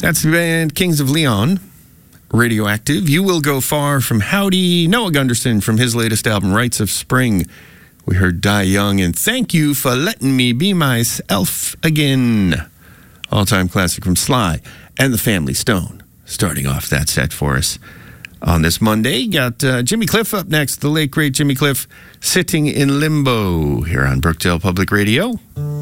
That's the band Kings of Leon, Radioactive. You Will Go Far from Howdy. Noah Gunderson from his latest album, Rites of Spring. We heard Die Young and Thank You for Letting Me Be Myself Again. All-time classic from Sly and the Family Stone. Starting off that set for us on this Monday. Got Jimmy Cliff up next. The late, great Jimmy Cliff, Sitting in Limbo here on Brookdale Public Radio.